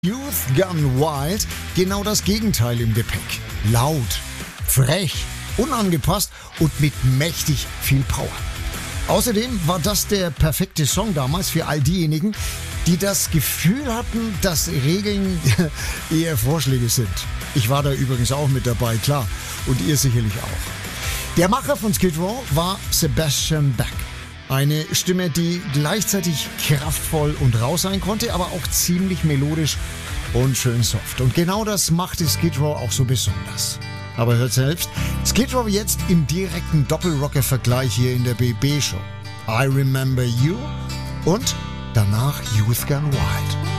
Youth Gone Wild, genau das Gegenteil im Gepäck. Laut, frech, unangepasst und mit mächtig viel Power. Außerdem war das der perfekte Song damals für all diejenigen, die das Gefühl hatten, dass Regeln eher Vorschläge sind. Ich war da übrigens auch mit dabei, klar. Und ihr sicherlich auch. Der Macher von Skid Row war Sebastian Bach. Eine Stimme, die gleichzeitig kraftvoll und rau sein konnte, aber auch ziemlich melodisch und schön soft. Und genau das machte Skid Row auch so besonders. Aber hört selbst, Skid Row jetzt im direkten Doppelrocker-Vergleich hier in der BB-Show. I Remember You und danach Youth Gone Wild.